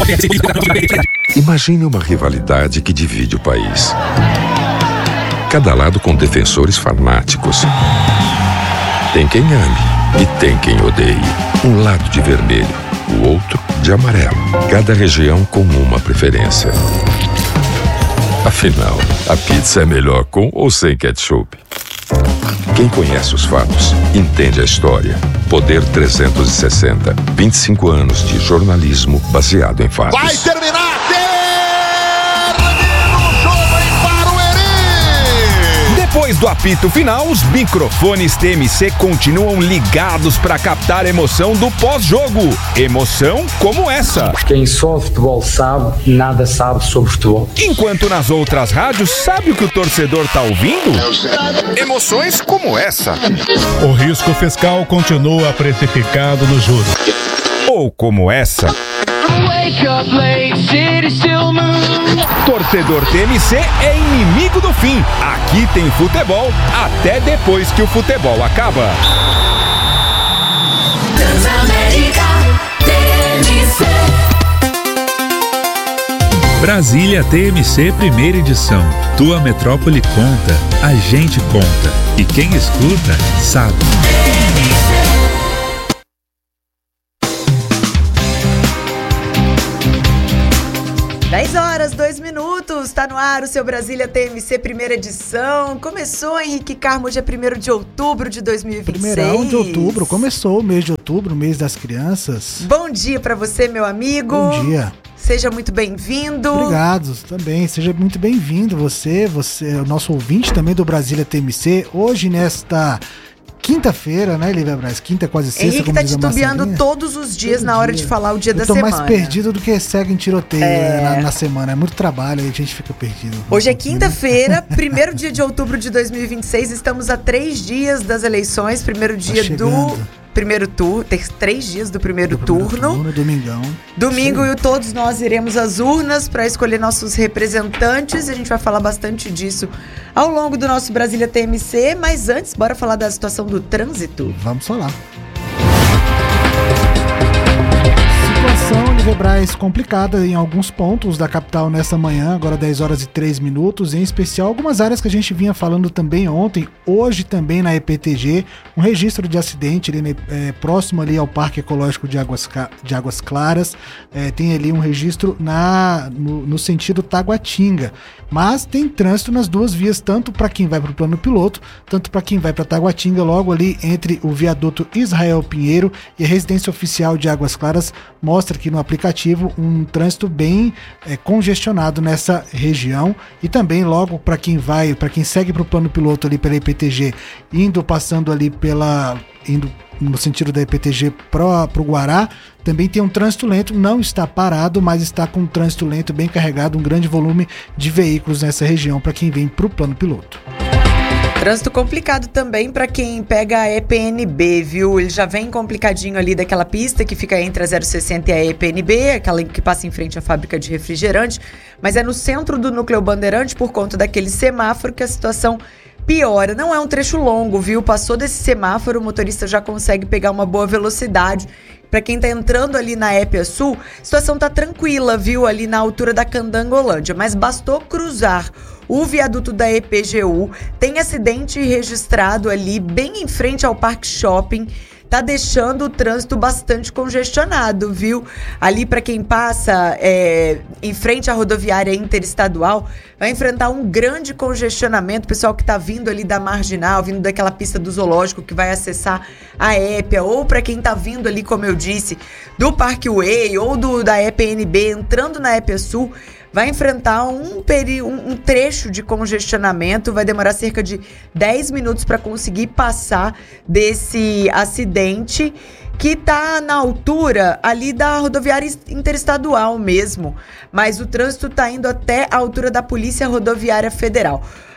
Imagine uma rivalidade que divide o país. Cada lado com defensores fanáticos. Tem quem ame e tem quem odeie. Um lado de vermelho, o outro de amarelo. Cada região com uma preferência. Afinal, a pizza é melhor com ou sem ketchup? Quem conhece os fatos, entende a história. Poder 360. 25 anos de jornalismo baseado em fatos. Vai terminar! Termina o jogo em Barueri! Depois do apito final, os microfones TMC continuam ligados para captar a emoção do pós-jogo. Emoção como essa. Quem só futebol sabe, nada sabe sobre futebol. Enquanto nas outras rádios, sabe o que o torcedor tá ouvindo? Emoções como essa. O risco fiscal continua precificado nos juros. Ou como essa. Torcedor TMC é inimigo do fim. Aqui tem futebol até depois que o futebol acaba. Transamérica TMC. Brasília TMC primeira edição. Tua metrópole conta, a gente conta. E quem escuta, sabe. 10h02, tá no ar o seu Brasília TMC primeira edição. Começou, Henrique Carmo, dia 1º de outubro de 2026. 1º de outubro, começou o mês de outubro, o mês das crianças. Bom dia pra você, meu amigo. Bom dia. Seja muito bem-vindo. Obrigado, também. Seja muito bem-vindo, você, o nosso ouvinte também do Brasília TMC. Hoje, nesta quinta-feira, né, Lívia Braz? Quinta, quase sexta, Henrique tá titubeando todos os dias na hora de falar o dia da semana. Eu tô mais perdido do que cego em tiroteio na semana. É muito trabalho, aí a gente fica perdido. Hoje é quinta-feira, 1º dia de outubro de 2026. Estamos a 3 dias das eleições. Primeiro dia do primeiro turno. Tem 3 dias do primeiro turno. Domingão. Domingo, e todos nós iremos às urnas para escolher nossos representantes. A gente vai falar bastante disso ao longo do nosso Brasília TMC. Mas antes, bora falar da situação do trânsito? Vamos falar. Situação, Lívia Braz, complicada em alguns pontos da capital nessa manhã, agora 10h03, em especial algumas áreas que a gente vinha falando também ontem, hoje também na EPTG, um registro de acidente ali, próximo ali ao Parque Ecológico de Águas Claras, tem ali um registro no sentido Taguatinga, mas tem trânsito nas duas vias, tanto para quem vai para o plano piloto, tanto para quem vai para Taguatinga, logo ali entre o viaduto Israel Pinheiro e a residência oficial de Águas Claras, mostra aqui no aplicativo um trânsito bem congestionado nessa região, e também logo para quem segue para o plano piloto ali pela EPTG, passando ali indo no sentido da EPTG para o Guará, também tem um trânsito lento, não está parado, mas está com um trânsito lento bem carregado, um grande volume de veículos nessa região para quem vem para o plano piloto. Trânsito complicado também para quem pega a EPNB, viu? Ele já vem complicadinho ali daquela pista que fica entre a 060 e a EPNB, aquela que passa em frente à fábrica de refrigerante, mas é no centro do núcleo Bandeirante, por conta daquele semáforo, que a situação piora. Não é um trecho longo, viu? Passou desse semáforo, o motorista já consegue pegar uma boa velocidade. Para quem tá entrando ali na Épia Sul, a situação tá tranquila, viu? Ali na altura da Candangolândia, mas bastou cruzar o viaduto da EPGU, tem acidente registrado ali bem em frente ao Parque Shopping, tá deixando o trânsito bastante congestionado, viu? Ali para quem passa em frente à rodoviária interestadual, vai enfrentar um grande congestionamento, pessoal que tá vindo ali da Marginal, vindo daquela pista do Zoológico que vai acessar a Épia, ou para quem tá vindo ali, como eu disse, do Parque Way ou da EPNB, entrando na Épia Sul, vai enfrentar um trecho de congestionamento, vai demorar cerca de 10 minutos para conseguir passar desse acidente que está na altura ali da rodoviária interestadual mesmo, mas o trânsito está indo até a altura da Polícia Rodoviária Federal.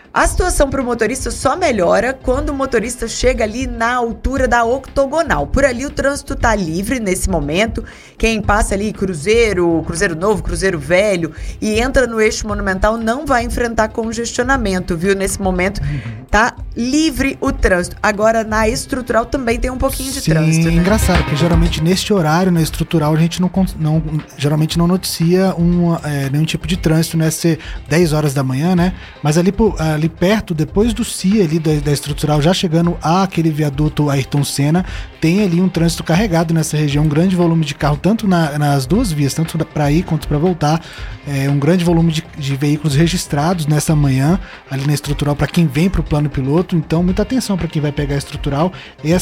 A situação para o motorista só melhora quando o motorista chega ali na altura da Octogonal. Por ali o trânsito está livre nesse momento. Quem passa ali Cruzeiro Novo, Cruzeiro Velho e entra no eixo monumental não vai enfrentar congestionamento, viu? Nesse momento tá livre o trânsito. Agora na estrutural também tem um pouquinho de trânsito. Sim, engraçado, porque geralmente neste horário, na estrutural, a gente geralmente não noticia nenhum tipo de trânsito, né? Ser 10 horas da manhã, né? Mas ali perto, depois do CIA ali da estrutural, já chegando àquele viaduto Ayrton Senna, tem ali um trânsito carregado nessa região, um grande volume de carro, tanto nas duas vias, tanto para ir quanto para voltar, um grande volume de veículos registrados nessa manhã, ali na estrutural, para quem vem para o plano piloto. Então, muita atenção para quem vai pegar a estrutural.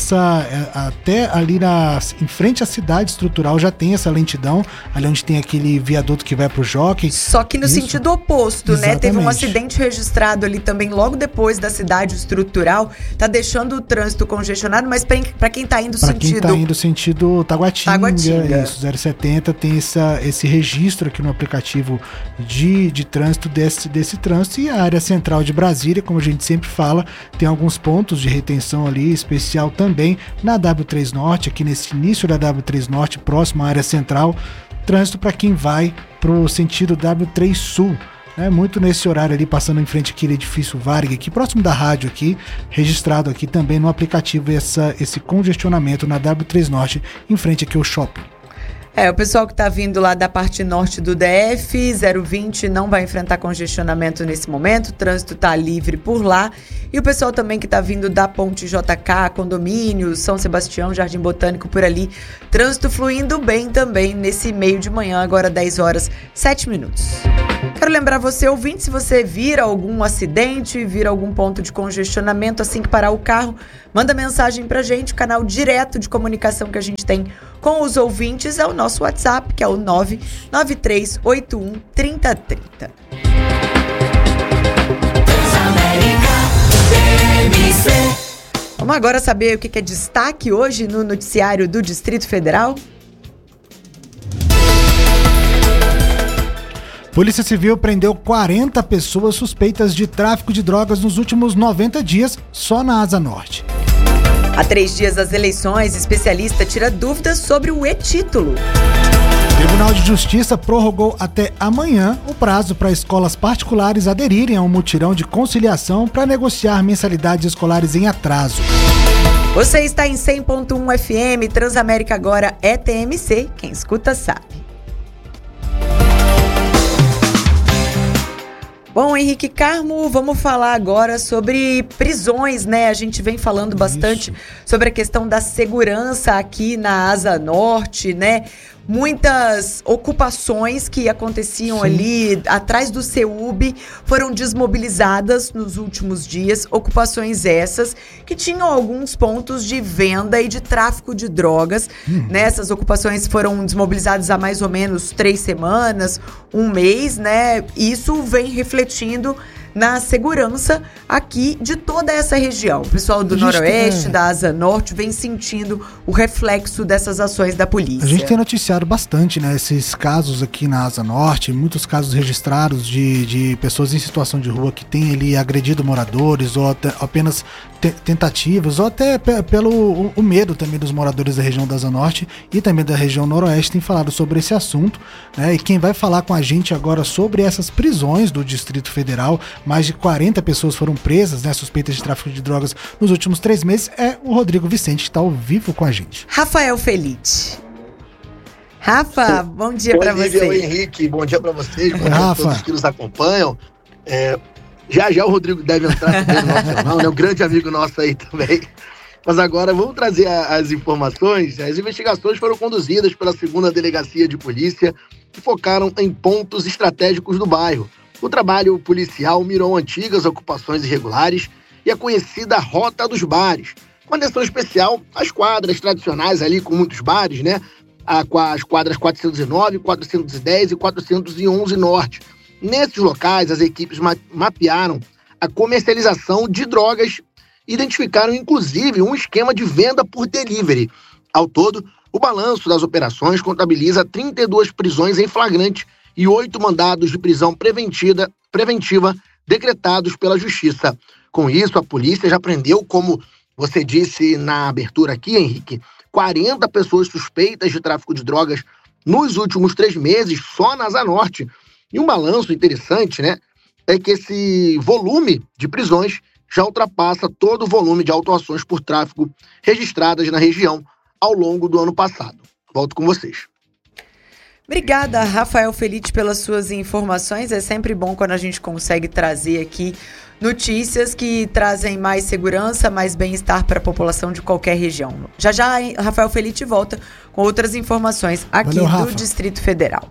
Até ali em frente à cidade estrutural já tem essa lentidão, ali onde tem aquele viaduto que vai para o Jockey. Só que no sentido oposto, né? Teve um acidente registrado ali também logo depois da cidade estrutural, tá deixando o trânsito congestionado, mas para quem tá indo sentido Taguatinga, isso, 070, tem esse registro aqui no aplicativo de trânsito desse trânsito. E a área central de Brasília, como a gente sempre fala, tem alguns pontos de retenção ali, especial também na W3 Norte, aqui nesse início da W3 Norte, próximo à área central, trânsito para quem vai pro sentido W3 Sul. Muito nesse horário ali, passando em frente àquele edifício Varg, aqui próximo da rádio aqui, registrado aqui também no aplicativo esse congestionamento na W3 Norte, em frente aqui ao shopping. O pessoal que está vindo lá da parte norte do DF, 020, não vai enfrentar congestionamento nesse momento, o trânsito está livre por lá. E o pessoal também que está vindo da Ponte JK, Condomínios, São Sebastião, Jardim Botânico, por ali, trânsito fluindo bem também nesse meio de manhã, agora 10 horas, 7 minutos. Quero lembrar você, ouvinte, se você vir algum acidente, vir algum ponto de congestionamento, assim que parar o carro, manda mensagem pra gente, o canal direto de comunicação que a gente tem com os ouvintes é o nosso WhatsApp, que é o 993813030. Vamos agora saber o que é destaque hoje no noticiário do Distrito Federal? Polícia Civil prendeu 40 pessoas suspeitas de tráfico de drogas nos últimos 90 dias, só na Asa Norte. Há 3 dias das eleições, especialista tira dúvidas sobre o e-título. Tribunal de Justiça prorrogou até amanhã o prazo para escolas particulares aderirem a um mutirão de conciliação para negociar mensalidades escolares em atraso. Você está em 100.1 FM, Transamérica agora é TMC, quem escuta sabe. Bom, Henrique Carmo, vamos falar agora sobre prisões, né? A gente vem falando bastante sobre a questão da segurança aqui na Asa Norte, né? Muitas ocupações que aconteciam ali atrás do CEUB foram desmobilizadas nos últimos dias, ocupações essas que tinham alguns pontos de venda e de tráfico de drogas. Né? Essas ocupações foram desmobilizadas há mais ou menos 3 semanas, 1 mês, né? Isso vem refletindo na segurança aqui de toda essa região. O pessoal do Noroeste, da Asa Norte, vem sentindo o reflexo dessas ações da polícia. A gente tem noticiado bastante, né, esses casos aqui na Asa Norte, muitos casos registrados de pessoas em situação de rua que têm ali agredido moradores ou apenas tentativas, ou até pelo o medo também dos moradores da região da Asa Norte e também da região Noroeste tem falado sobre esse assunto, né? E quem vai falar com a gente agora sobre essas prisões do Distrito Federal, mais de 40 pessoas foram presas, né, suspeitas de tráfico de drogas nos últimos 3 meses, é o Rodrigo Vicente, que está ao vivo com a gente. Rafael Felite. Rafa, bom dia para você. Bom dia, Henrique, bom dia para vocês, bom dia a todos que nos acompanham. Já o Rodrigo deve entrar também no nosso canal, né? Um grande amigo nosso aí também. Mas agora vamos trazer as informações. As investigações foram conduzidas pela 2ª Delegacia de Polícia, que focaram em pontos estratégicos do bairro. O trabalho policial mirou antigas ocupações irregulares e a conhecida Rota dos Bares, com atenção especial às quadras tradicionais ali com muitos bares, né? As quadras 409, 410 e 411 Norte. Nesses locais, as equipes mapearam a comercialização de drogas e identificaram, inclusive, um esquema de venda por delivery. Ao todo, o balanço das operações contabiliza 32 prisões em flagrante e 8 mandados de prisão preventiva decretados pela Justiça. Com isso, a polícia já prendeu, como você disse na abertura aqui, Henrique, 40 pessoas suspeitas de tráfico de drogas nos últimos 3 meses, só na Asa Norte. E um balanço interessante, né, é que esse volume de prisões já ultrapassa todo o volume de autuações por tráfico registradas na região ao longo do ano passado. Volto com vocês. Obrigada, Rafael Felite, pelas suas informações. É sempre bom quando a gente consegue trazer aqui notícias que trazem mais segurança, mais bem-estar para a população de qualquer região. Já Rafael Felite volta com outras informações aqui do Distrito Federal.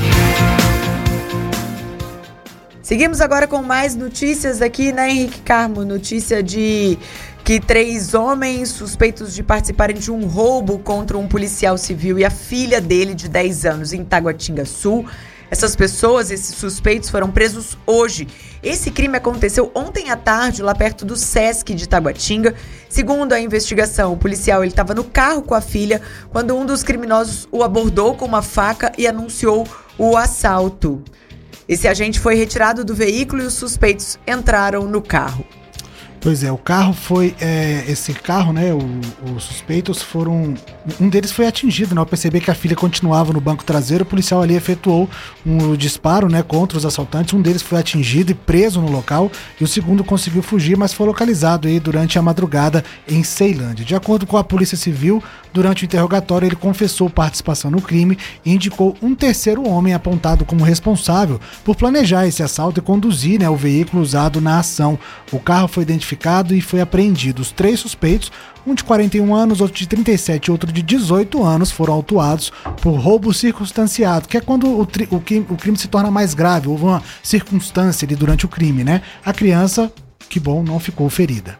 Seguimos agora com mais notícias aqui, né, Henrique Carmo? Notícia de que 3 homens suspeitos de participarem de um roubo contra um policial civil e a filha dele de 10 anos em Taguatinga Sul. Essas pessoas, esses suspeitos, foram presos hoje. Esse crime aconteceu ontem à tarde, lá perto do Sesc de Taguatinga. Segundo a investigação, o policial estava no carro com a filha quando um dos criminosos o abordou com uma faca e anunciou o assalto. Esse agente foi retirado do veículo e os suspeitos entraram no carro. Pois é, o carro foi, esse carro, né, os suspeitos foram, um deles foi atingido, né, ao perceber que a filha continuava no banco traseiro, o policial ali efetuou um disparo, né, contra os assaltantes, um deles foi atingido e preso no local, e o segundo conseguiu fugir, mas foi localizado aí durante a madrugada em Ceilândia. De acordo com a Polícia Civil, durante o interrogatório ele confessou participação no crime e indicou um terceiro homem apontado como responsável por planejar esse assalto e conduzir, né, o veículo usado na ação. O carro foi identificado e foi apreendido. Os 3 suspeitos, um de 41 anos, outro de 37 e outro de 18 anos, foram autuados por roubo circunstanciado, que é quando o crime se torna mais grave, houve uma circunstância ali durante o crime, né? A criança, que bom, não ficou ferida.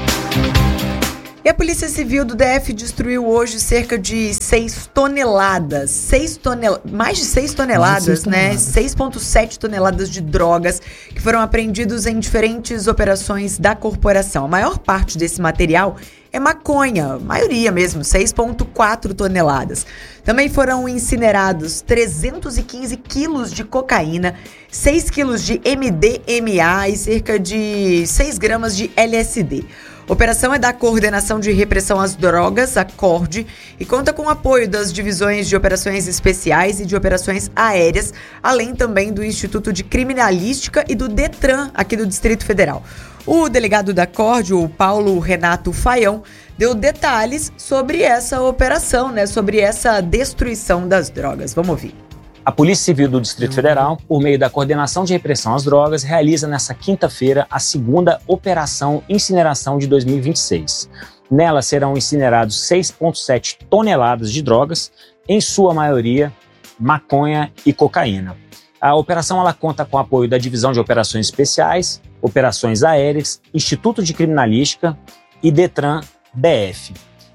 E a Polícia Civil do DF destruiu hoje cerca de 6 toneladas, mais de 6 toneladas, né? 6,7 toneladas de drogas que foram apreendidos em diferentes operações da corporação. A maior parte desse material é maconha, maioria mesmo, 6,4 toneladas. Também foram incinerados 315 quilos de cocaína, 6 quilos de MDMA e cerca de 6 gramas de LSD. A operação é da Coordenação de Repressão às Drogas, a CORD, e conta com o apoio das Divisões de Operações Especiais e de Operações Aéreas, além também do Instituto de Criminalística e do DETRAN, aqui do Distrito Federal. O delegado da CORD, o Paulo Renato Faião, deu detalhes sobre essa operação, né, sobre essa destruição das drogas. Vamos ouvir. A Polícia Civil do Distrito Federal, por meio da Coordenação de Repressão às Drogas, realiza nesta quinta-feira a segunda Operação Incineração de 2026. Nela serão incinerados 6,7 toneladas de drogas, em sua maioria maconha e cocaína. A operação ela conta com o apoio da Divisão de Operações Especiais, Operações Aéreas, Instituto de Criminalística e DETRAN DF.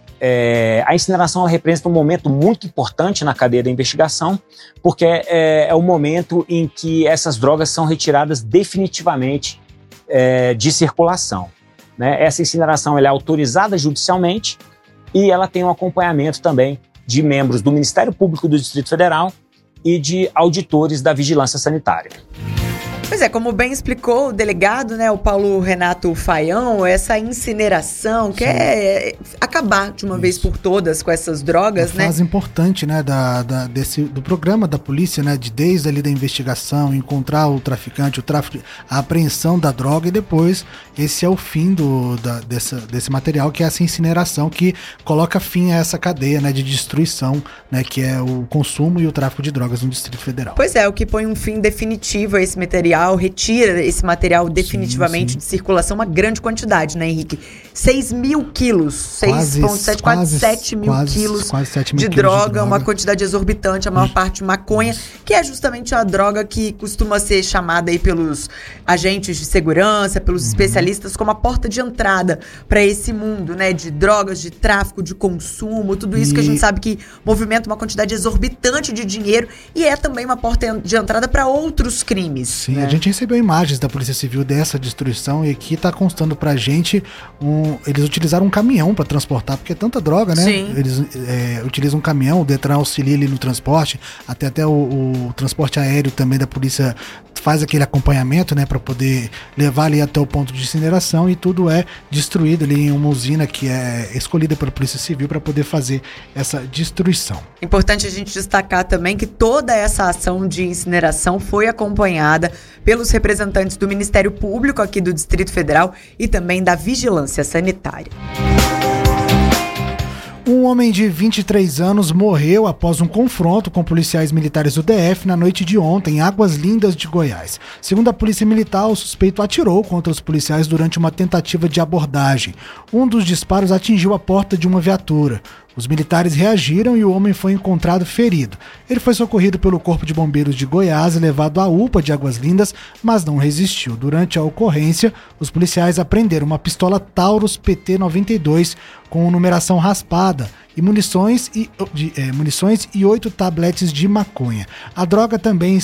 A incineração ela representa um momento muito importante na cadeia da investigação, porque é o momento em que essas drogas são retiradas definitivamente de circulação, né? Essa incineração ela é autorizada judicialmente e ela tem um acompanhamento também de membros do Ministério Público do Distrito Federal e de auditores da Vigilância Sanitária. Pois é, como bem explicou o delegado, né, o Paulo Renato Faião, essa incineração quer acabar de uma vez por todas com essas drogas, né? Uma fase importante, né, do programa da polícia, né, desde ali da investigação, encontrar o traficante, o tráfico, a apreensão da droga e depois esse é o fim desse material, que é essa incineração que coloca fim a essa cadeia, né, de destruição, né, que é o consumo e o tráfico de drogas no Distrito Federal. Pois é, o que põe um fim definitivo a esse material, retira esse material definitivamente de circulação, uma grande quantidade, né, Henrique? 6 mil quilos, 6,7, quase 7 mil quilos de droga, uma quantidade exorbitante, a maior parte maconha, que é justamente a droga que costuma ser chamada aí pelos agentes de segurança, pelos especialistas, como a porta de entrada para esse mundo, né, de drogas, de tráfico, de consumo, tudo isso que a gente sabe que movimenta uma quantidade exorbitante de dinheiro e é também uma porta de entrada para outros crimes. Sim, né? A gente recebeu imagens da Polícia Civil dessa destruição e aqui tá constando pra gente, eles utilizaram um caminhão para transportar, porque é tanta droga, né? Sim. Eles utilizam um caminhão, o DETRAN auxilia ali no transporte, até o transporte aéreo também da polícia faz aquele acompanhamento, né, para poder levar ali até o ponto de incineração, e tudo é destruído ali em uma usina que é escolhida pela Polícia Civil para poder fazer essa destruição. Importante a gente destacar também que toda essa ação de incineração foi acompanhada pelos representantes do Ministério Público aqui do Distrito Federal e também da Vigilância Sanitária. Um homem de 23 anos morreu após um confronto com policiais militares do DF na noite de ontem em Águas Lindas de Goiás. Segundo a Polícia Militar, o suspeito atirou contra os policiais durante uma tentativa de abordagem. Um dos disparos atingiu a porta de uma viatura. Os militares reagiram e o homem foi encontrado ferido. Ele foi socorrido pelo Corpo de Bombeiros de Goiás e levado à UPA de Águas Lindas, mas não resistiu. Durante a ocorrência, os policiais apreenderam uma pistola Taurus PT-92 com numeração raspada e munições e 8 tabletes de maconha. A droga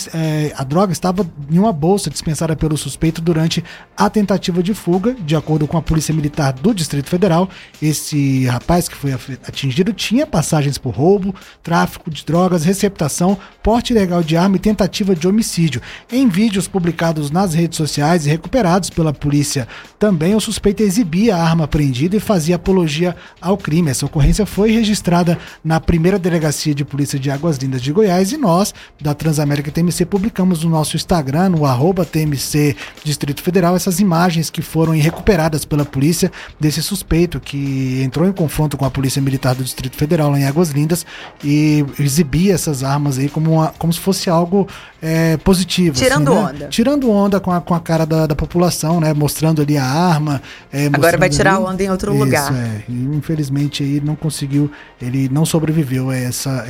estava em uma bolsa dispensada pelo suspeito durante a tentativa de fuga. De acordo com a Polícia Militar do Distrito Federal, esse rapaz que foi atingido tinha passagens por roubo, tráfico de drogas, receptação, porte ilegal de arma e tentativa de homicídio. Em vídeos publicados nas redes sociais e recuperados pela polícia também, o suspeito exibia a arma apreendida e fazia apologia ao crime. Essa ocorrência foi registrada na primeira delegacia de polícia de Águas Lindas de Goiás, e nós, da Transamérica TMC, publicamos no nosso Instagram, no @TMC Distrito Federal, essas imagens que foram recuperadas pela polícia desse suspeito que entrou em confronto com a Polícia Militar do Distrito Federal lá em Águas Lindas e exibia essas armas aí como se fosse algo positivo. Tirando assim, né? onda. Tirando onda com a cara da população, né? Mostrando ali a arma. Agora vai tirar ali onda em outro lugar. E, infelizmente aí não conseguiu, ele não sobreviveu a essa.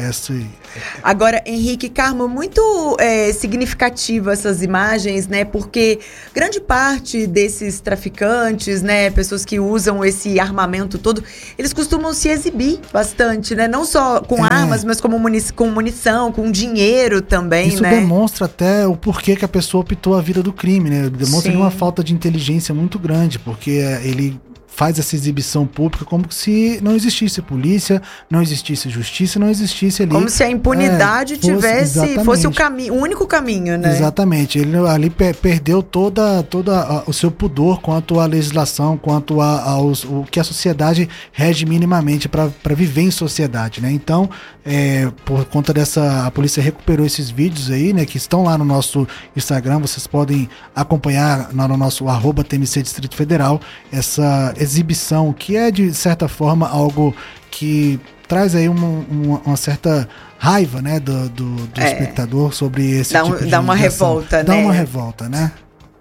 Agora, Henrique, Carmo, muito significativa essas imagens, né? Porque grande parte desses traficantes, né? Pessoas que usam esse armamento todo, eles costumam se exibir bastante, né? Não só com armas, mas com munição, com dinheiro também, isso, né? Demonstra até o porquê que a pessoa optou a vida do crime, né? Demonstra uma falta de inteligência muito grande, porque ele faz essa exibição pública como se não existisse polícia, não existisse justiça, não existisse ali... Como se a impunidade fosse o único caminho, né? Exatamente. Ele ali perdeu todo o seu pudor quanto à legislação, quanto ao que a sociedade rege minimamente para viver em sociedade, né? Então, por conta dessa... A polícia recuperou esses vídeos aí, né? Que estão lá no nosso Instagram, vocês podem acompanhar no nosso @TMC Distrito Federal, essa exibição, que é de certa forma algo que traz aí uma certa raiva, né, do espectador sobre esse tipo de... Dá uma revolta, né? Dá uma revolta, né?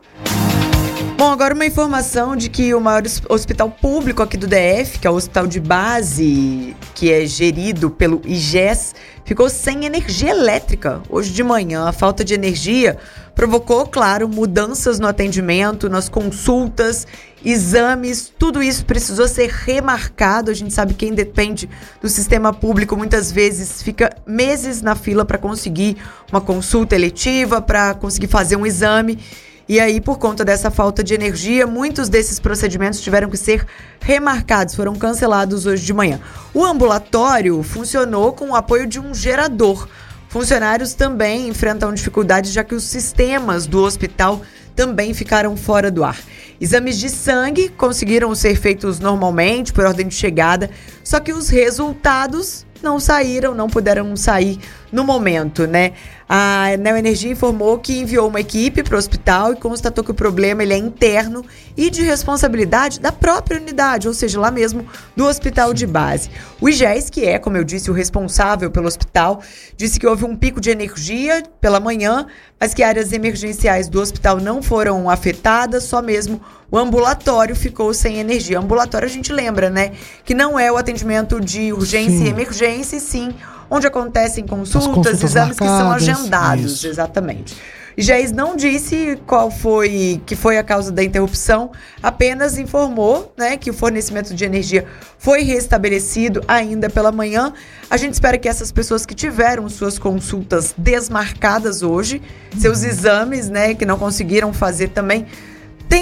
Bom, agora uma informação de que o maior hospital público aqui do DF, que é o Hospital de Base, que é gerido pelo IGES, ficou sem energia elétrica hoje de manhã. A falta de energia provocou, claro, mudanças no atendimento, nas consultas, exames, tudo isso precisou ser remarcado. A gente sabe que quem depende do sistema público muitas vezes fica meses na fila para conseguir uma consulta eletiva, para conseguir fazer um exame. E aí, por conta dessa falta de energia, muitos desses procedimentos tiveram que ser remarcados, foram cancelados hoje de manhã. O ambulatório funcionou com o apoio de um gerador. Funcionários também enfrentam dificuldades, já que os sistemas do hospital também ficaram fora do ar. Exames de sangue conseguiram ser feitos normalmente, por ordem de chegada, só que os resultados não puderam sair no momento, né? A Neoenergia informou que enviou uma equipe para o hospital e constatou que o problema ele é interno e de responsabilidade da própria unidade, ou seja, lá mesmo do hospital de base. O IGES, que é, como eu disse, o responsável pelo hospital, disse que houve um pico de energia pela manhã, mas que áreas emergenciais do hospital não foram afetadas, só mesmo o ambulatório ficou sem energia. Ambulatório a gente lembra, né? Que não é o atendimento de urgência e emergência, e sim onde acontecem consultas, exames marcadas, que são agendados. Isso. Exatamente. IGES não disse que foi a causa da interrupção, apenas informou, né, que o fornecimento de energia foi restabelecido ainda pela manhã. A gente espera que essas pessoas que tiveram suas consultas desmarcadas hoje, seus exames, né, que não conseguiram fazer também, tenham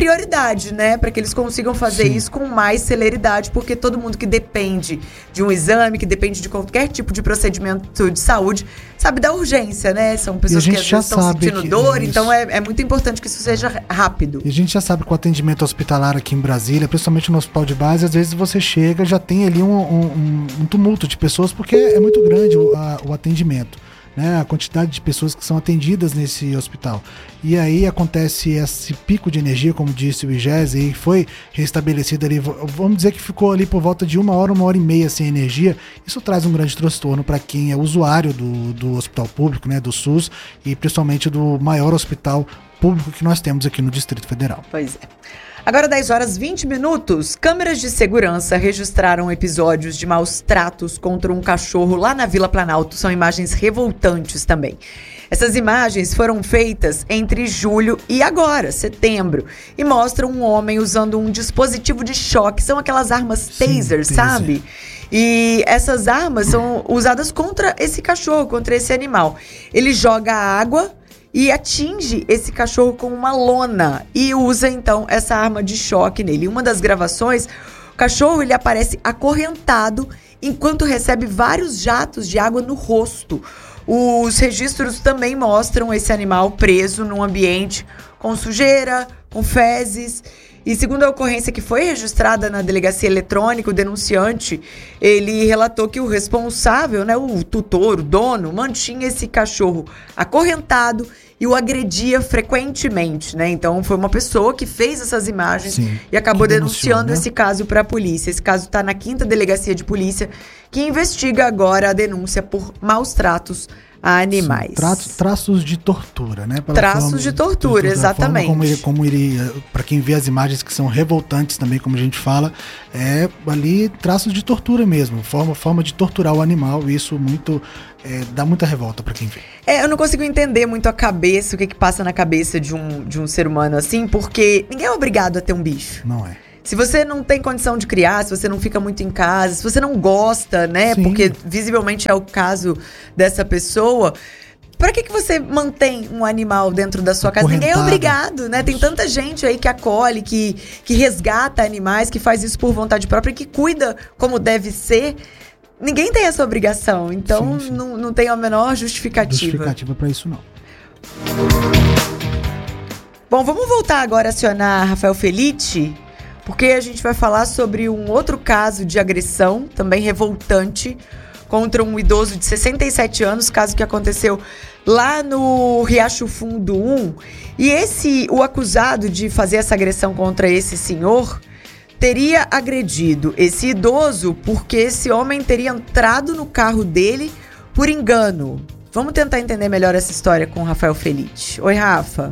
prioridade, né? Para que eles consigam fazer isso com mais celeridade, porque todo mundo que depende de um exame, que depende de qualquer tipo de procedimento de saúde, sabe da urgência, né? São pessoas que às vezes estão sentindo dor, então é muito importante que isso seja rápido. E a gente já sabe que o atendimento hospitalar aqui em Brasília, principalmente no hospital de base, às vezes você chega, já tem ali um tumulto de pessoas, porque é muito grande o atendimento, né? A quantidade de pessoas que são atendidas nesse hospital. E aí acontece esse pico de energia, como disse o IGES, e foi restabelecido ali, vamos dizer que ficou ali por volta de 1 hora, 1h30 sem energia. Isso traz um grande transtorno para quem é usuário do hospital público, né, do SUS, e principalmente do maior hospital público que nós temos aqui no Distrito Federal. Pois é. Agora 10h20, câmeras de segurança registraram episódios de maus tratos contra um cachorro lá na Vila Planalto. São imagens revoltantes também. Essas imagens foram feitas entre julho e agora, setembro, e mostram um homem usando um dispositivo de choque. São aquelas armas taser, sabe? E essas armas são usadas contra esse cachorro, contra esse animal. Ele joga água e atinge esse cachorro com uma lona e usa então essa arma de choque nele. Em uma das gravações, o cachorro ele aparece acorrentado enquanto recebe vários jatos de água no rosto. Os registros também mostram esse animal preso num ambiente com sujeira, com fezes. E segundo a ocorrência que foi registrada na delegacia eletrônica, o denunciante, ele relatou que o responsável, né, o tutor, o dono, mantinha esse cachorro acorrentado e o agredia frequentemente, né? Então foi uma pessoa que fez essas imagens e acabou denunciando esse caso para a polícia. Esse caso está na 5ª Delegacia de Polícia, que investiga agora a denúncia por maus tratos a animais. Traços de tortura, né? Traços de tortura, exatamente. Como ele, para quem vê as imagens que são revoltantes também, como a gente fala, é ali traços de tortura mesmo, forma de torturar o animal, e isso dá muita revolta para quem vê. Eu não consigo entender muito a cabeça, o que passa na cabeça de um ser humano assim, porque ninguém é obrigado a ter um bicho. Não é. Se você não tem condição de criar, se você não fica muito em casa, se você não gosta, né? Sim. Porque visivelmente é o caso dessa pessoa. Pra que você mantém um animal dentro da sua casa? Ninguém é obrigado, né? Tem tanta gente aí que acolhe, que resgata animais, que faz isso por vontade própria, que cuida como deve ser. Ninguém tem essa obrigação, então não tem a menor justificativa. Justificativa pra isso não. Bom, vamos voltar agora a acionar Rafael Felitti, porque a gente vai falar sobre um outro caso de agressão, também revoltante, contra um idoso de 67 anos, caso que aconteceu lá no Riacho Fundo 1. E o acusado de fazer essa agressão contra esse senhor teria agredido esse idoso porque esse homem teria entrado no carro dele por engano. Vamos tentar entender melhor essa história com o Rafael Felitti. Oi, Rafa.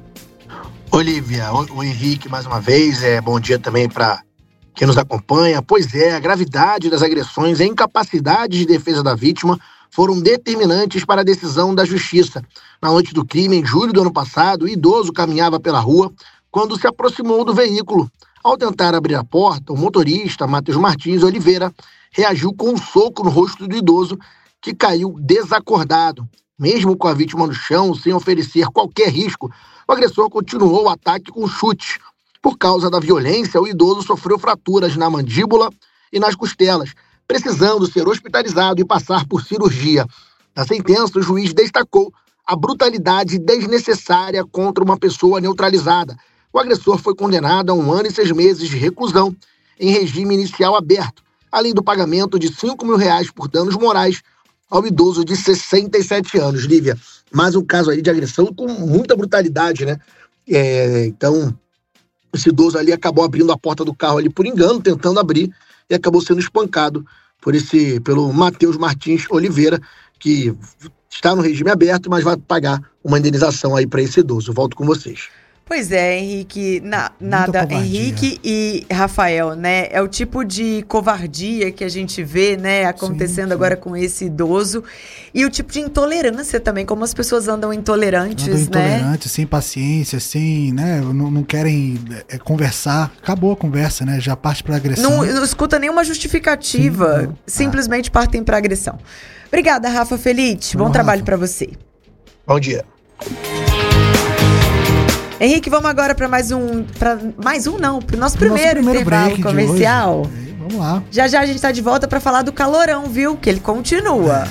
Olívia, o Henrique mais uma vez, bom dia também para quem nos acompanha. Pois é, a gravidade das agressões e a incapacidade de defesa da vítima foram determinantes para a decisão da justiça. Na noite do crime, em julho do ano passado, o idoso caminhava pela rua quando se aproximou do veículo. Ao tentar abrir a porta, o motorista, Matheus Martins Oliveira, reagiu com um soco no rosto do idoso, que caiu desacordado. Mesmo com a vítima no chão, sem oferecer qualquer risco, o agressor continuou o ataque com chutes. Por causa da violência, o idoso sofreu fraturas na mandíbula e nas costelas, precisando ser hospitalizado e passar por cirurgia. Na sentença, o juiz destacou a brutalidade desnecessária contra uma pessoa neutralizada. O agressor foi condenado a 1 ano e 6 meses de reclusão em regime inicial aberto, além do pagamento de R$5 mil por danos morais ao idoso de 67 anos. Lívia, mais um caso aí de agressão com muita brutalidade, né? Então, esse idoso ali acabou abrindo a porta do carro ali por engano, tentando abrir, e acabou sendo espancado pelo Matheus Martins Oliveira, que está no regime aberto, mas vai pagar uma indenização aí para esse idoso. Volto com vocês. Pois é, Henrique, Henrique e Rafael, né? É o tipo de covardia que a gente vê, né, acontecendo agora com esse idoso. E o tipo de intolerância também, como as pessoas andam intolerantes, né? Intolerantes, sem paciência, sem, né, não querem conversar. Acabou a conversa, né? Já parte para agressão. Não escuta nenhuma justificativa, simplesmente partem para agressão. Obrigada, Rafa Felitti. Bom trabalho para você. Bom dia. Henrique, vamos agora para mais um. Pro nosso primeiro intervalo comercial. Vamos lá. Já a gente tá de volta para falar do calorão, viu? Que ele continua.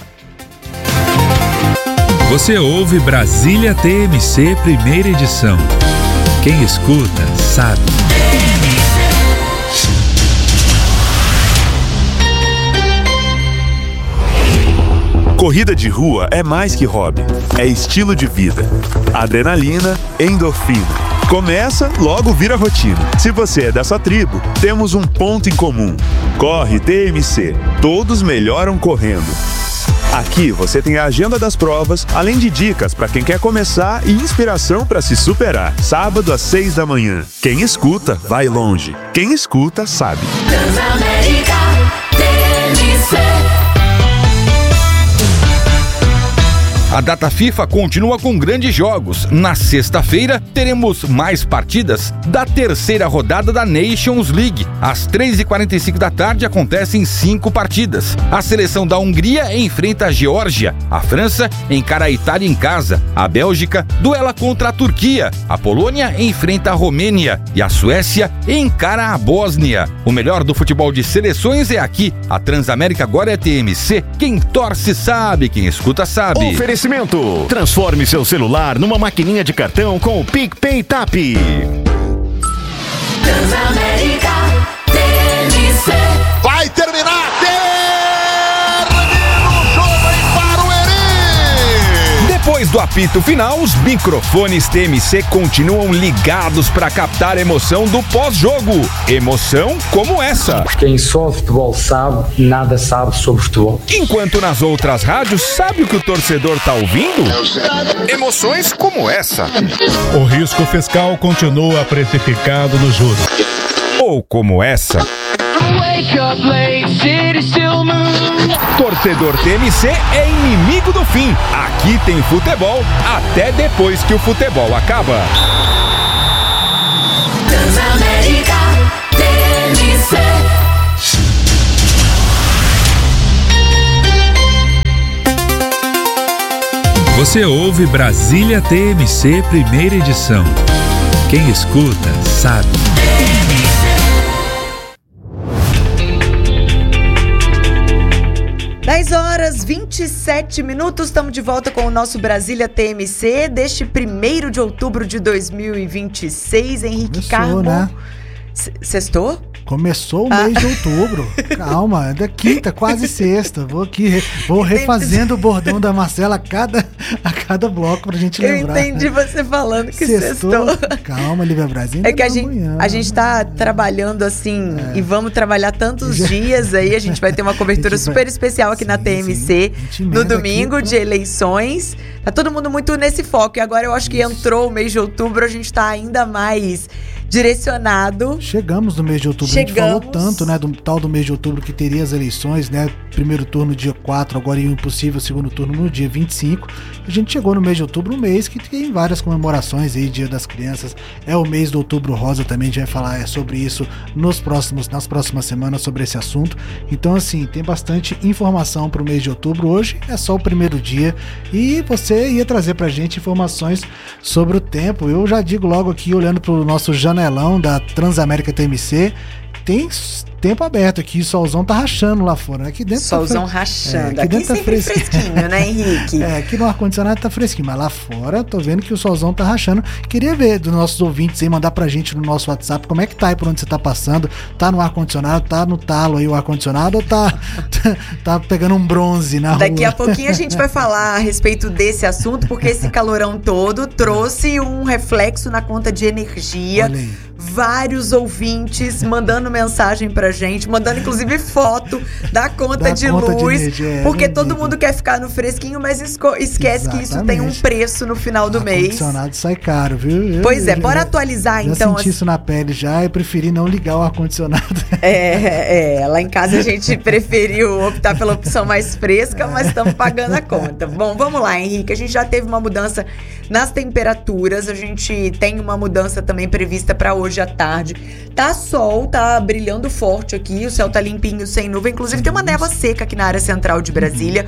Você ouve Brasília TMC, primeira edição. Quem escuta, sabe. Corrida de rua é mais que hobby, é estilo de vida. Adrenalina, endorfina. Começa, logo vira rotina. Se você é dessa tribo, temos um ponto em comum. Corre TMC. Todos melhoram correndo. Aqui você tem a agenda das provas, além de dicas para quem quer começar e inspiração para se superar. Sábado às 6 da manhã. Quem escuta, vai longe. Quem escuta, sabe. Transamérica TMC. A data FIFA continua com grandes jogos. Na sexta-feira, teremos mais partidas da terceira rodada da Nations League. Às 3h45 da tarde acontecem 5 partidas. A seleção da Hungria enfrenta a Geórgia. A França encara a Itália em casa. A Bélgica duela contra a Turquia. A Polônia enfrenta a Romênia. E a Suécia encara a Bósnia. O melhor do futebol de seleções é aqui. A Transamérica agora é TMC. Quem torce sabe, quem escuta sabe. Oferecimento. Transforme seu celular numa maquininha de cartão com o PicPay Tap. Transamérica TMC. Vai terminar! Termina o jogo em Barueri! Depois do apito final, os microfones TMC continuam ligados para captar a emoção do pós-jogo. Emoção como essa. Quem só futebol sabe, nada sabe sobre futebol. Enquanto nas outras rádios, sabe o que o torcedor tá ouvindo? Emoções como essa. O risco fiscal continua precificado nos juros. Ou como essa. Torcedor TMC é inimigo do fim. Aqui tem futebol até depois que o futebol acaba. Transamérica TMC. Você ouve Brasília TMC, primeira edição. Quem escuta, sabe. 10h27, estamos de volta com o nosso Brasília TMC deste 1º de outubro de 2026. Henrique Carmo. Né? Sextou? Começou o mês de outubro. Calma, é da quinta, quase sexta. Vou refazendo o bordão da Marcela a cada bloco pra gente lembrar. Eu entendi você falando que sextou. Calma, Lívia Brasil. É que a gente tá trabalhando assim e vamos trabalhar tantos dias aí. A gente vai ter uma cobertura super especial aqui na TMC no domingo de eleições. Tá todo mundo muito nesse foco. E agora eu acho que entrou o mês de outubro, a gente tá ainda mais direcionado. Chegamos no mês de outubro. A gente falou tanto, né, do tal do mês de outubro que teria as eleições, né? Primeiro turno dia 4, agora e o impossível segundo turno no dia 25. A gente chegou no mês de outubro, um mês que tem várias comemorações aí, Dia das Crianças. É o mês do Outubro Rosa também, a gente vai falar sobre isso nas próximas semanas, sobre esse assunto. Então, assim, tem bastante informação pro mês de outubro. Hoje é só o primeiro dia e você ia trazer pra gente informações sobre o tempo. Eu já digo logo aqui, olhando pro nosso janelão da Transamérica TMC, tem tempo aberto aqui, o solzão tá rachando lá fora. Aqui dentro solzão rachando. Aqui dentro tá fresquinho, né, Henrique? Aqui no ar-condicionado tá fresquinho, mas lá fora tô vendo que o solzão tá rachando. Queria ver dos nossos ouvintes aí, mandar pra gente no nosso WhatsApp como é que tá aí por onde você tá passando. Tá no ar-condicionado, tá no talo aí o ar-condicionado ou tá pegando um bronze na rua? Daqui a pouquinho a gente vai falar a respeito desse assunto, porque esse calorão todo trouxe um reflexo na conta de energia. Olha aí. Vários ouvintes mandando mensagem pra gente, mandando inclusive foto da conta de luz, porque todo mundo quer ficar no fresquinho, mas esquece que isso tem um preço no final do mês. O ar-condicionado sai caro, viu? Pois é, bora atualizar então. Eu senti isso na pele já, eu preferi não ligar o ar-condicionado. Lá em casa a gente preferiu optar pela opção mais fresca, mas estamos pagando a conta. Bom, vamos lá, Henrique, a gente já teve uma mudança nas temperaturas, a gente tem uma mudança também prevista para hoje à tarde. Tá sol, tá brilhando forte aqui, o céu tá limpinho, sem nuvem, inclusive tem uma névoa seca aqui na área central de Brasília,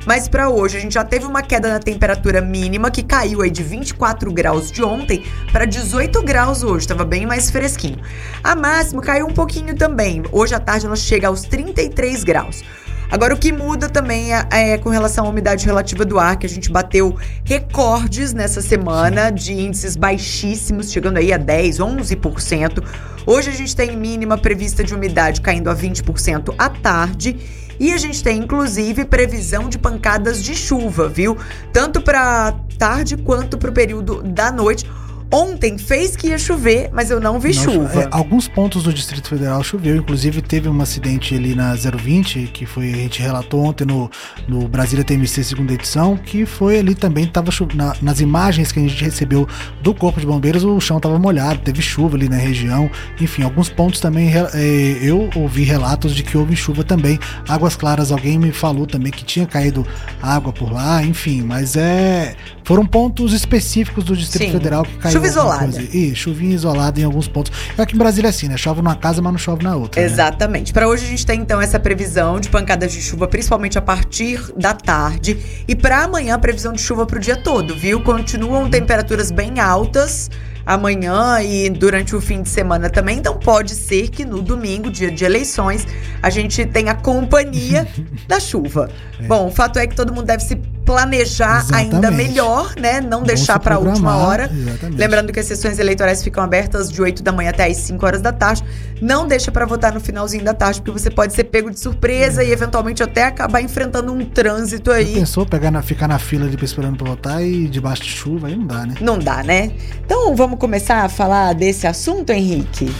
Mas para hoje a gente já teve uma queda na temperatura mínima que caiu aí de 24 graus de ontem para 18 graus hoje, estava bem mais fresquinho. A máxima caiu um pouquinho também, hoje à tarde ela chega aos 33 graus. Agora, o que muda também é com relação à umidade relativa do ar, que a gente bateu recordes nessa semana de índices baixíssimos, chegando aí a 10, 11%. Hoje a gente tem mínima prevista de umidade caindo a 20% à tarde. E a gente tem, inclusive, previsão de pancadas de chuva, viu? Tanto para tarde quanto para o período da noite. Ontem fez que ia chover, mas eu não vi chuva. Alguns pontos do Distrito Federal choveu, inclusive teve um acidente ali na 020, que foi, a gente relatou ontem no Brasília TMC segunda edição, que foi ali também, tava nas imagens que a gente recebeu do Corpo de Bombeiros, o chão estava molhado, teve chuva ali na região, enfim, alguns pontos também, eu ouvi relatos de que houve chuva também. Águas Claras, alguém me falou também que tinha caído água por lá, enfim, mas foram pontos específicos do Distrito Federal que caiu. Chuva isolada. Chuvinha isolada em alguns pontos. Aqui em Brasília é assim, né? Chove numa casa, mas não chove na outra. Exatamente. Para hoje a gente tem então essa previsão de pancadas de chuva, principalmente a partir da tarde. E para amanhã, a previsão de chuva pro dia todo, viu? Continuam temperaturas bem altas amanhã e durante o fim de semana também. Então pode ser que no domingo, dia de eleições, a gente tenha companhia da chuva. Bom, o fato é que todo mundo deve se planejar ainda melhor, né? Não deixar para a última hora. Exatamente. Lembrando que as sessões eleitorais ficam abertas de 8 da manhã até as 5 horas da tarde. Não deixa para votar no finalzinho da tarde, porque você pode ser pego de surpresa e eventualmente até acabar enfrentando um trânsito aí. Já pensou ficar na fila de esperando para votar e debaixo de chuva? Aí não dá, né? Não dá, né? Então vamos começar a falar desse assunto, Henrique?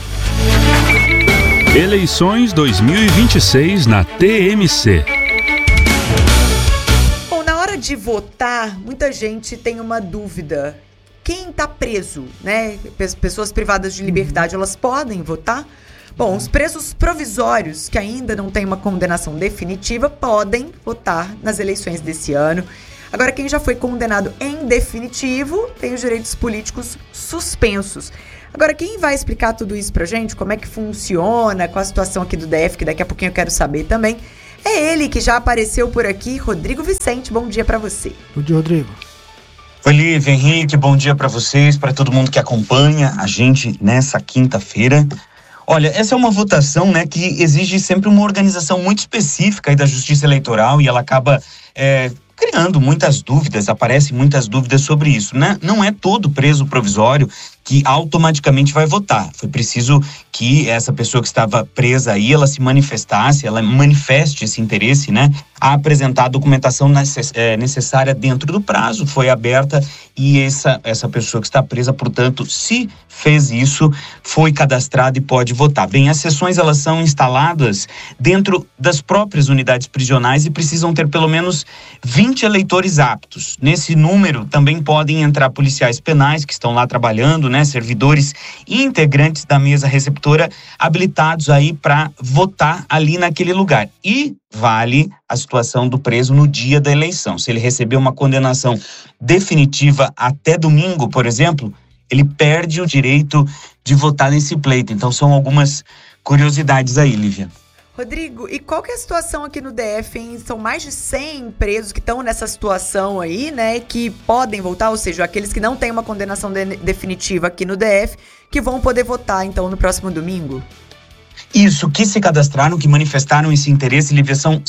Eleições 2026 na TMC. De votar, muita gente tem uma dúvida. Quem está preso, né? Pessoas privadas de liberdade, elas podem votar? Bom, os presos provisórios, que ainda não têm uma condenação definitiva, podem votar nas eleições desse ano. Agora, quem já foi condenado em definitivo tem os direitos políticos suspensos. Agora, quem vai explicar tudo isso pra gente, como é que funciona, com a situação aqui do DF, que daqui a pouquinho eu quero saber também, é ele que já apareceu por aqui, Rodrigo Vicente. Bom dia pra você. Bom dia, Rodrigo. Oi, Lívia, Henrique, bom dia pra vocês, pra todo mundo que acompanha a gente nessa quinta-feira. Olha, essa é uma votação, né, que exige sempre uma organização muito específica aí da Justiça Eleitoral e ela acaba criando muitas dúvidas, aparecem muitas dúvidas sobre isso, né? Não é todo preso provisório que automaticamente vai votar. Foi preciso que essa pessoa que estava presa aí, ela se manifestasse, ela manifeste esse interesse, né? A apresentar a documentação necessária dentro do prazo, foi aberta e essa pessoa que está presa, portanto, se fez isso, foi cadastrada e pode votar. Bem, as sessões, elas são instaladas dentro das próprias unidades prisionais e precisam ter pelo menos 20 eleitores aptos. Nesse número também podem entrar policiais penais que estão lá trabalhando, né, servidores e integrantes da mesa receptora habilitados aí para votar ali naquele lugar. E vale a situação do preso no dia da eleição. Se ele receber uma condenação definitiva até domingo, por exemplo, ele perde o direito de votar nesse pleito. Então são algumas curiosidades aí, Lívia. Rodrigo, e qual que é a situação aqui no DF, hein? São mais de 100 presos que estão nessa situação aí, né? Que podem votar, ou seja, aqueles que não têm uma condenação definitiva aqui no DF, que vão poder votar, então, no próximo domingo? Isso, que se cadastraram, que manifestaram esse interesse, Lívia, são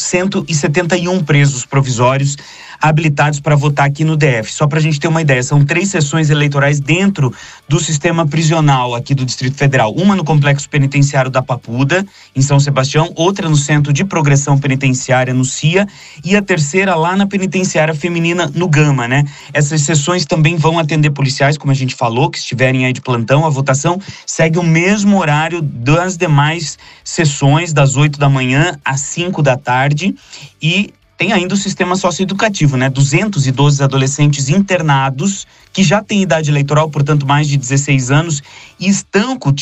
171 presos provisórios habilitados para votar aqui no DF. Só para a gente ter uma ideia, são 3 sessões eleitorais dentro do sistema prisional aqui do Distrito Federal. Uma no Complexo Penitenciário da Papuda, em São Sebastião, outra no Centro de Progressão Penitenciária, no CIA, e a terceira lá na Penitenciária Feminina, no Gama, né? Essas sessões também vão atender policiais, como a gente falou, que estiverem aí de plantão. A votação segue o mesmo horário das demais sessões, das 8 da manhã às 5 da tarde, e tem ainda o sistema socioeducativo, né? 212 adolescentes internados que já têm idade eleitoral, portanto mais de 16 anos, e estão com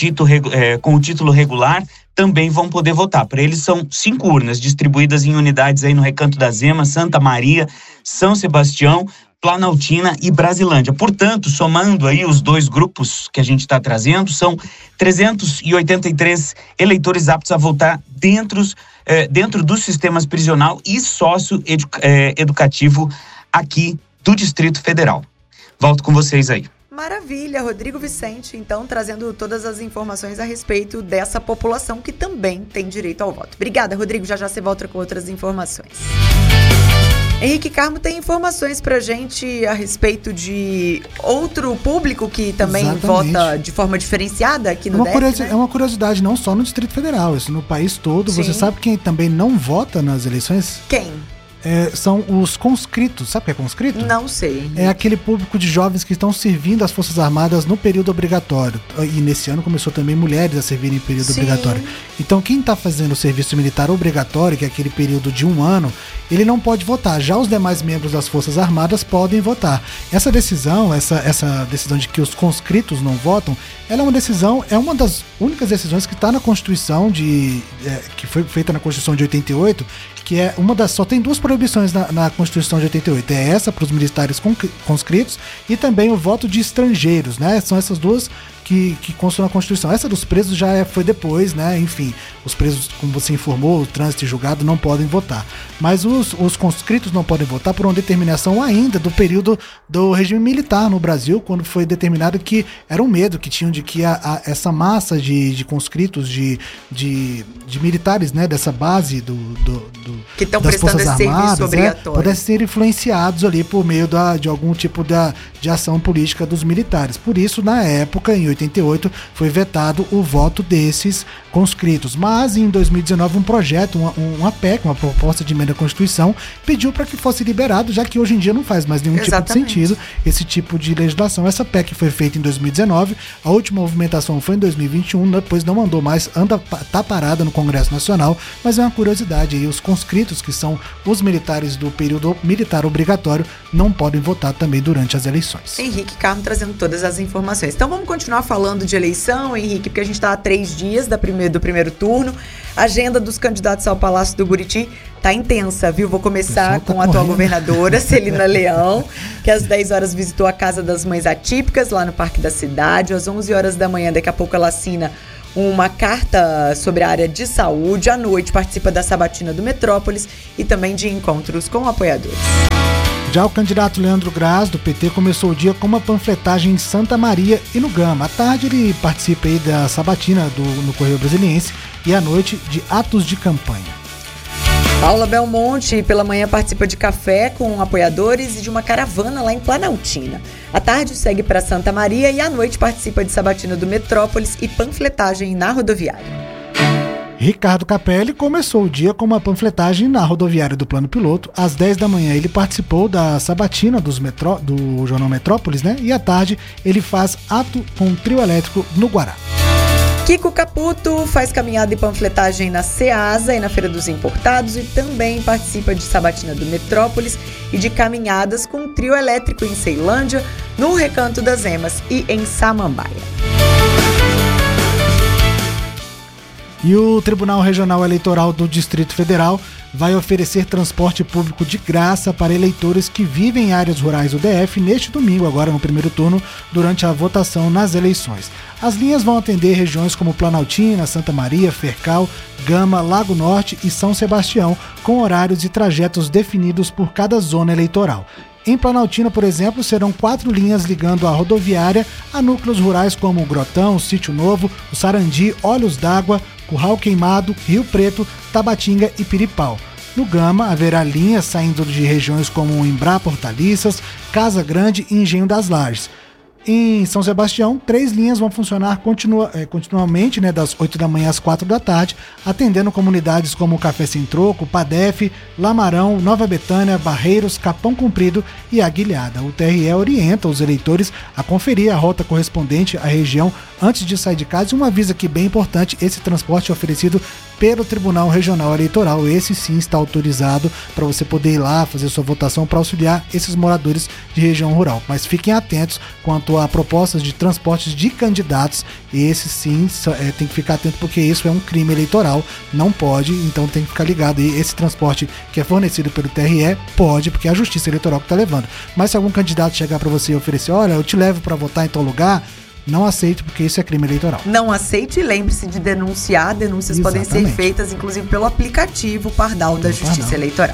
o título regular, também vão poder votar. Para eles são 5 urnas distribuídas em unidades aí no Recanto da Zema, Santa Maria, São Sebastião, Planaltina e Brasilândia. Portanto, somando aí os dois grupos que a gente está trazendo, são 383 eleitores aptos a votar dentro do sistema prisional e socioeducativo aqui do Distrito Federal. Volto com vocês aí. Maravilha, Rodrigo Vicente, então, trazendo todas as informações a respeito dessa população que também tem direito ao voto. Obrigada, Rodrigo, já você volta com outras informações. Henrique Carmo tem informações pra gente a respeito de outro público que também vota de forma diferenciada aqui no DF, né? É uma curiosidade, não só no Distrito Federal, isso no país todo. Sim. Você sabe quem também não vota nas eleições? Quem? São os conscritos. Sabe o que é conscrito? Não sei. É aquele público de jovens que estão servindo as Forças Armadas no período obrigatório. E nesse ano começou também mulheres a servirem em período obrigatório. Então quem está fazendo o serviço militar obrigatório, que é aquele período de 1 ano, ele não pode votar. Já os demais membros das Forças Armadas podem votar. Essa decisão, essa decisão de que os conscritos não votam, ela é uma das únicas decisões que está na Constituição que foi feita na Constituição de 88, que é só tem 2 proibições na Constituição de 88. É essa para os militares conscritos e também o voto de estrangeiros, né? São essas duas que constam na Constituição. Essa dos presos já foi depois, né? Enfim, os presos, como você informou, o trânsito e julgado não podem votar. Mas os conscritos não podem votar por uma determinação ainda do período do regime militar no Brasil, quando foi determinado que era um medo que tinham de que essa massa de conscritos, de militares, né? Dessa base que estão prestando esse serviço obrigatório, pudessem ser influenciados ali por meio de algum tipo de ação política dos militares. Por isso, na época, em 88, foi vetado o voto desses conscritos. Mas, em 2019, um projeto, uma PEC, uma proposta de emenda à Constituição, pediu para que fosse liberado, já que hoje em dia não faz mais nenhum tipo de sentido esse tipo de legislação. Essa PEC foi feita em 2019, a última movimentação foi em 2021, depois não mandou mais, tá parada no Congresso Nacional, mas é uma curiosidade aí, os conscritos, que são os militares do período militar obrigatório, não podem votar também durante as eleições. Henrique Carmo trazendo todas as informações. Então vamos continuar falando de eleição, Henrique, porque a gente está há 3 dias do primeiro turno. A agenda dos candidatos ao Palácio do Buriti tá intensa, viu? Vou começar com a atual governadora, Celina Leão, que às 10 horas visitou a Casa das Mães Atípicas, lá no Parque da Cidade. Às 11 horas da manhã, daqui a pouco ela assina uma carta sobre a área de saúde. À noite participa da sabatina do Metrópolis e também de encontros com apoiadores. Já o candidato Leandro Graz, do PT, começou o dia com uma panfletagem em Santa Maria e no Gama. À tarde ele participa aí da sabatina no Correio Brasiliense e à noite de atos de campanha. Paula Belmonte, pela manhã, participa de café com apoiadores e de uma caravana lá em Planaltina. À tarde segue para Santa Maria e à noite participa de sabatina do Metrópolis e panfletagem na rodoviária. Ricardo Capelli começou o dia com uma panfletagem na rodoviária do Plano Piloto. Às 10 da manhã ele participou da sabatina do Jornal Metrópolis, né? E à tarde ele faz ato com trio elétrico no Guará. Kiko Caputo faz caminhada e panfletagem na Ceasa e na Feira dos Importados e também participa de sabatina do Metrópolis e de caminhadas com trio elétrico em Ceilândia, no Recanto das Emas e em Samambaia. E o Tribunal Regional Eleitoral do Distrito Federal vai oferecer transporte público de graça para eleitores que vivem em áreas rurais do DF neste domingo, agora no primeiro turno, durante a votação nas eleições. As linhas vão atender regiões como Planaltina, Santa Maria, Fercal, Gama, Lago Norte e São Sebastião, com horários e trajetos definidos por cada zona eleitoral. Em Planaltina, por exemplo, serão 4 linhas ligando a rodoviária a núcleos rurais como o Grotão, o Sítio Novo, o Sarandi, Olhos d'Água, Curral Queimado, Rio Preto, Tabatinga e Piripau. No Gama, haverá linhas saindo de regiões como Embrá, Hortaliças, Casa Grande e Engenho das Lajes. Em São Sebastião, 3 linhas vão funcionar continuamente, né, das 8 da manhã às 4 da tarde, atendendo comunidades como Café Sem Troco, Padef, Lamarão, Nova Betânia, Barreiros, Capão Comprido e Aguilhada. O TRE orienta os eleitores a conferir a rota correspondente à região antes de sair de casa. E um aviso aqui bem importante: esse transporte é oferecido pelo Tribunal Regional Eleitoral. Esse sim está autorizado para você poder ir lá fazer sua votação para auxiliar esses moradores de região rural. Mas fiquem atentos quanto a propostas de transportes de candidatos. Esse sim, tem que ficar atento porque isso é um crime eleitoral, não pode, então tem que ficar ligado. E esse transporte que é fornecido pelo TRE pode, porque é a Justiça Eleitoral que está levando. Mas se algum candidato chegar para você e oferecer, olha, eu te levo para votar em tal lugar, não aceite, porque isso é crime eleitoral. Não aceite e lembre-se de denunciar. Denúncias Exatamente. podem ser feitas, inclusive, pelo aplicativo Pardal da Justiça Eleitoral.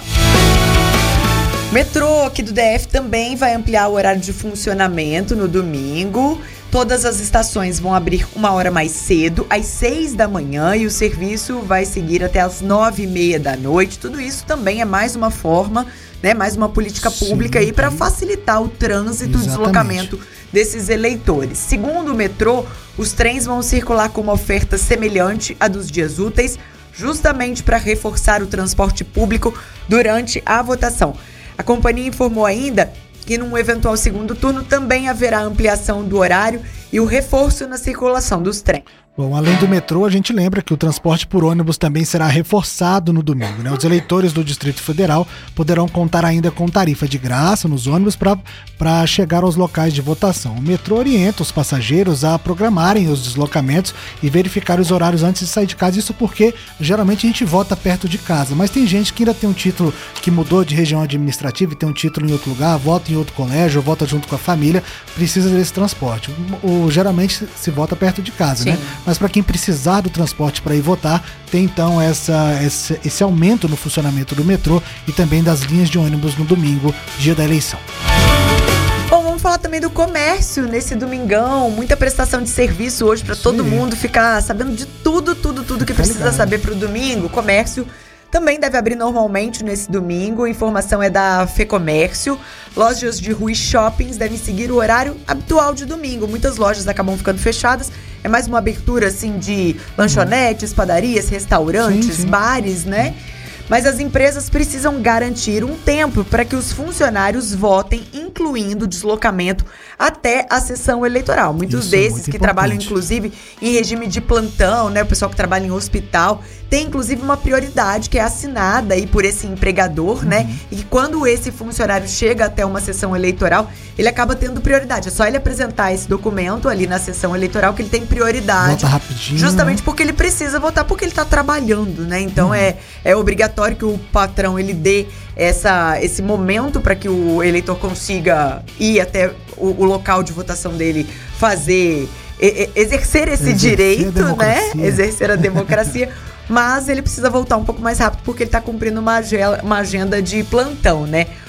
Metrô aqui do DF também vai ampliar o horário de funcionamento no domingo. Todas as estações vão abrir 1 hora mais cedo, às 6 da manhã, e o serviço vai seguir até às 9h30 da noite. Tudo isso também é mais uma forma, né, mais uma política pública aí para facilitar o trânsito e o deslocamento desses eleitores. Segundo o metrô, os trens vão circular com uma oferta semelhante à dos dias úteis, justamente para reforçar o transporte público durante a votação. A companhia informou ainda que num eventual segundo turno também haverá ampliação do horário e o reforço na circulação dos trens. Bom, além do metrô, a gente lembra que o transporte por ônibus também será reforçado no domingo, né? Os eleitores do Distrito Federal poderão contar ainda com tarifa de graça nos ônibus para chegar aos locais de votação. O metrô orienta os passageiros a programarem os deslocamentos e verificar os horários antes de sair de casa. Isso porque geralmente a gente vota perto de casa, mas tem gente que ainda tem um título que mudou de região administrativa e tem um título em outro lugar, vota em outro colégio, vota junto com a família, precisa desse transporte. Geralmente se vota perto de casa, Sim. né? Mas para quem precisar do transporte para ir votar, tem então esse aumento no funcionamento do metrô e também das linhas de ônibus no domingo, dia da eleição. Bom, vamos falar também do comércio nesse domingão. Muita prestação de serviço hoje para todo mundo ficar sabendo de tudo que precisa saber para o domingo. O comércio também deve abrir normalmente nesse domingo. A informação é da FEComércio. Lojas de rua e shoppings devem seguir o horário habitual de domingo. Muitas lojas acabam ficando fechadas. É mais uma abertura, assim, de lanchonetes, padarias, restaurantes, sim. bares, né? Mas as empresas precisam garantir um tempo para que os funcionários votem, incluindo o deslocamento até a sessão eleitoral. Muitos desses que trabalham, inclusive, em regime de plantão, né? O pessoal que trabalha em hospital, tem, inclusive, uma prioridade que é assinada aí por esse empregador, né? E quando esse funcionário chega até uma sessão eleitoral, ele acaba tendo prioridade. É só ele apresentar esse documento ali na sessão eleitoral que ele tem prioridade. Vota rapidinho. Justamente porque ele precisa votar, porque ele está trabalhando, né? Então, é obrigatório que o patrão ele dê esse momento para que o eleitor consiga ir até o local de votação dele, exercer esse direito, né? Exercer a democracia. Mas ele precisa voltar um pouco mais rápido porque ele está cumprindo uma agenda de plantão, né?